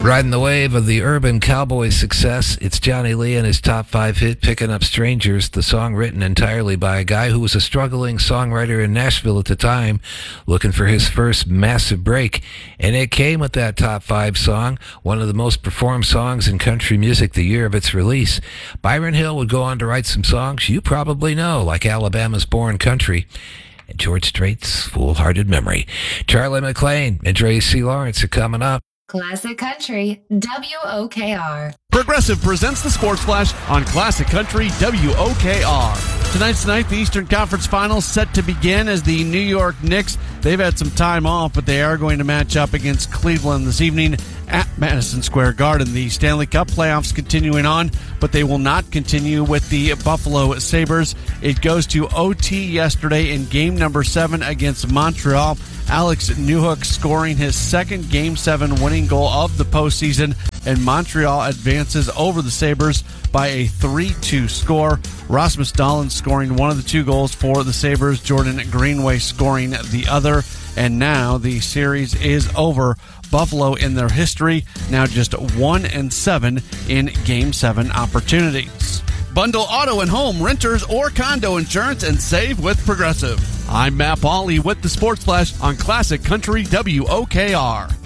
Riding the wave of the urban cowboy success, it's Johnny Lee and his top 5 hit, Picking Up Strangers, the song written entirely by a guy who was a struggling songwriter in Nashville at the time, looking for his first massive break. And it came with that top 5 song, one of the most performed songs in country music the year of its release. Byron Hill would go on to write some songs you probably know, like Alabama's Born Country and George Strait's Foolhardy Memory. Charlie McClain and Dre C. Lawrence are coming up. Classic Country, WOKR. Progressive presents the Sports Flash on Classic Country, WOKR. Tonight's the Eastern Conference Finals set to begin as the New York Knicks, they've had some time off, but they are going to match up against Cleveland this evening at Madison Square Garden. The Stanley Cup playoffs continuing on, but they will not continue with the Buffalo Sabres. It goes to OT yesterday in game number 7 against Montreal. Alex Newhook scoring his second Game 7 winning goal of the postseason, and Montreal advances over the Sabres by a 3-2 score. Rasmus Dahlin scoring one of the 2 goals for the Sabres, Jordan Greenway scoring the other, and now the series is over. Buffalo in their history now just 1-7 in Game 7 opportunities. Bundle auto and home, renters, or condo insurance and save with Progressive. I'm Matt Pauley with the Sports Flash on Classic Country WOKR.